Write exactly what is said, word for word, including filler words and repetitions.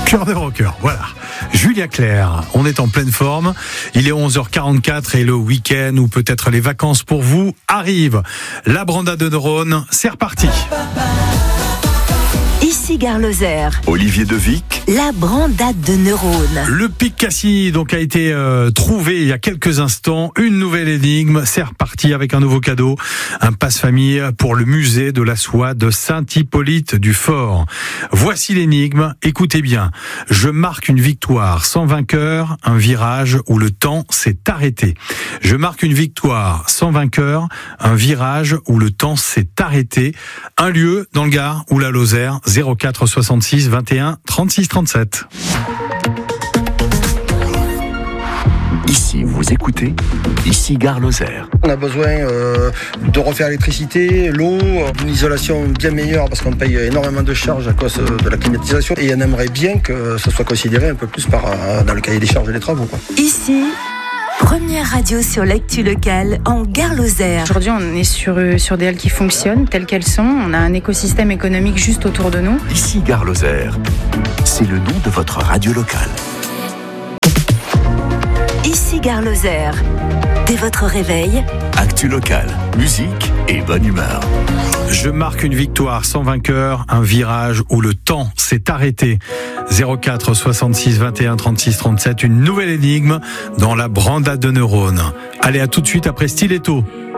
Cœur de rocker, voilà. Julia Claire, on est en pleine forme. Il est onze heures quarante-quatre et le week-end ou peut-être les vacances pour vous arrivent. La brandade de neurones, c'est reparti. Ici Gare Lozère. Olivier Devic. La brandade de neurones. Le pic Cassis donc a été euh, trouvé il y a quelques instants. Une nouvelle énigme. C'est reparti avec un nouveau cadeau. Un passe-famille pour le musée de la soie de Saint-Hippolyte du Fort. Voici l'énigme. Écoutez bien. Je marque une victoire sans vainqueur. Un virage où le temps s'est arrêté. Je marque une victoire sans vainqueur. Un virage où le temps s'est arrêté. Un lieu dans le Gard ou la Lozère. zéro quatre soixante-six vingt et un trente-six trente-sept. Ici, vous écoutez, ici Gare Lozère. On a besoin euh, de refaire l'électricité, l'eau, une isolation bien meilleure parce qu'on paye énormément de charges à cause de la climatisation et on aimerait bien que ça soit considéré un peu plus par, dans le cahier des charges des travaux, quoi. Ici, première radio sur l'actu locale en Gare Lozère. Aujourd'hui, on est sur, sur des halles qui fonctionnent telles qu'elles sont. On a un écosystème économique juste autour de nous. Ici Gare Lozère, c'est le nom de votre radio locale. Ici Gare Lozère. Dès votre réveil, Actu locale, musique et bonne humeur. Je marque une victoire sans vainqueur, un virage où le temps s'est arrêté. zéro quatre soixante-six vingt et un trente-six trente-sept, une nouvelle énigme dans la brandade de neurones. Allez, à tout de suite après Stiletto.